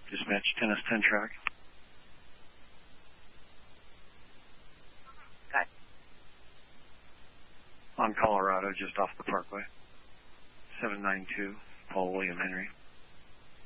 Dispatch, tennis 10 track. Got On Colorado, just off the parkway. 792, Paul William Henry.